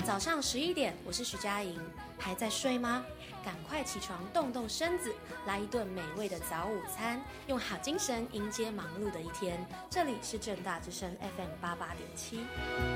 早上11点，我是徐佳莹，还在睡吗？赶快起床动动身子，来一顿美味的早午餐，用好精神迎接忙碌的一天。这里是政大之声 FM88.7。